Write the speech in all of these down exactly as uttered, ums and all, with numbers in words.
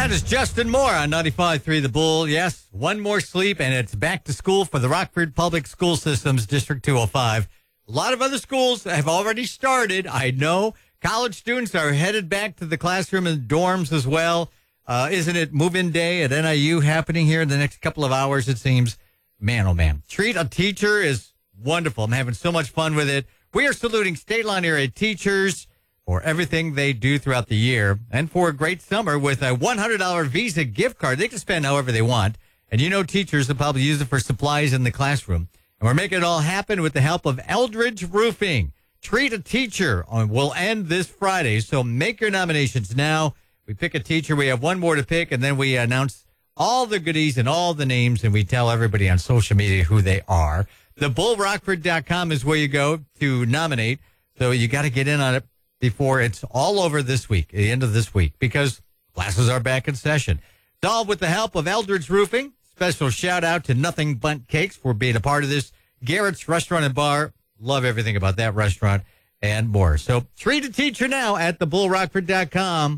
That is Justin Moore on ninety-five point three The Bull. Yes, one more sleep, and it's back to school for the Rockford Public School Systems, District two oh five. A lot of other schools have already started. I know college students are headed back to the classroom and dorms as well. Uh, isn't it move-in day at N I U happening here in the next couple of hours, it seems? Man, oh, man. Treat a Teacher is wonderful. I'm having so much fun with it. We are saluting State Line area teachers for everything they do throughout the year and for a great summer with a one hundred dollars Visa gift card. They can spend however they want. And you know teachers will probably use it for supplies in the classroom. And we're making it all happen with the help of Eldridge Roofing. Treat a Teacher will end this Friday, so make your nominations now. We pick a teacher. We have one more to pick, and then we announce all the goodies and all the names, and we tell everybody on social media who they are. the bull rockford dot com is where you go to nominate, so you got to get in on it before it's all over this week, at the end of this week, because classes are back in session. It's all with the help of Eldridge Roofing. Special shout-out to Nothing Bundt Cakes for being a part of this. Garrett's Restaurant and Bar. Love everything about that restaurant and more. So treat a teacher now at the bull rockford dot com.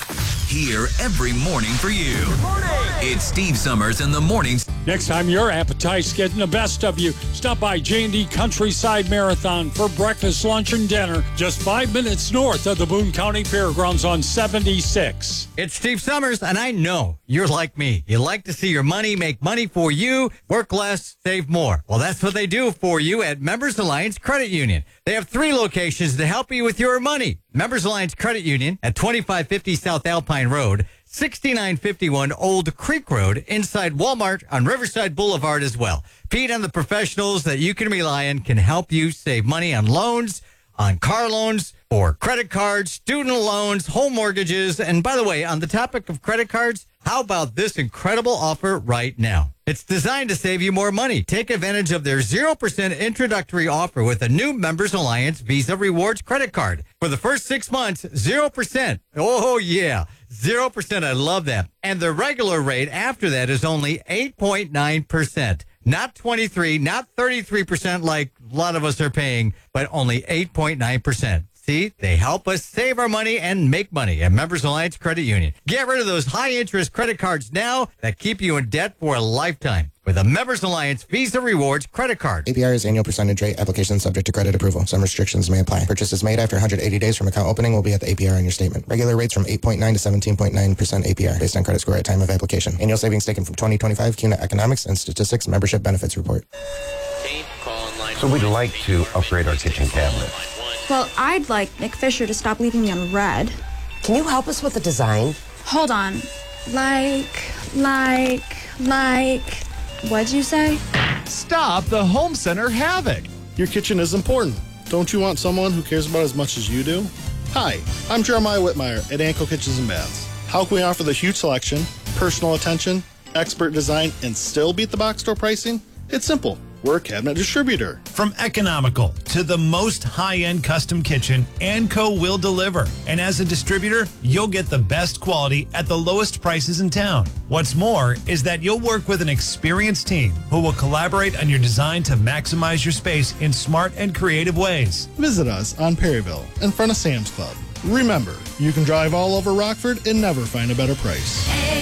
Here every morning for you. Good morning. It's Steve Summers in the mornings. Next time your appetite's getting the best of you, stop by J and D Countryside Marathon for breakfast, lunch, and dinner. Just five minutes north of the Boone County Fairgrounds on seventy-six. It's Steve Summers, and I know you're like me. You like to see your money make money for you, work less, save more. Well, that's what they do for you at Members Alliance Credit Union. They have three locations to help you with your money. Members Alliance Credit Union at twenty-five fifty South Alpine Road, sixty-nine fifty-one Old Creek Road, inside Walmart on Riverside Boulevard as well. Pete and the professionals that you can rely on can help you save money on loans, on car loans, or credit cards, student loans, home mortgages. And by the way, on the topic of credit cards, how about this incredible offer right now? It's designed to save you more money. Take advantage of their zero percent introductory offer with a new Members Alliance Visa Rewards credit card. For the first six months, zero percent. Oh, yeah. zero percent. I love that. And the regular rate after that is only eight point nine percent. Not twenty-three, not thirty-three percent like a lot of us are paying, but only eight point nine percent. See, they help us save our money and make money at Members Alliance Credit Union. Get rid of those high-interest credit cards now that keep you in debt for a lifetime with a Members Alliance Visa Rewards credit card. A P R is annual percentage rate. Application subject to credit approval. Some restrictions may apply. Purchases made after one hundred eighty days from account opening will be at the A P R on your statement. Regular rates from eight point nine to seventeen point nine percent A P R based on credit score at time of application. Annual savings taken from twenty twenty-five C U N A Economics and Statistics Membership Benefits Report. So we'd like to upgrade our kitchen cabinet. Well, I'd like Nick Fisher to stop leaving me on red. Can you help us with the design? Hold on. Like, like, like, what'd you say? Stop the home center havoc. Your kitchen is important. Don't you want someone who cares about it as much as you do? Hi, I'm Jeremiah Whitmire at Anco Kitchens and Baths. How can we offer the huge selection, personal attention, expert design, and still beat the box store pricing? It's simple. We're a cabinet distributor. From economical to the most high-end custom kitchen, Anco will deliver. And as a distributor, you'll get the best quality at the lowest prices in town. What's more is that you'll work with an experienced team who will collaborate on your design to maximize your space in smart and creative ways. Visit us on Perryville in front of Sam's Club. Remember, you can drive all over Rockford and never find a better price.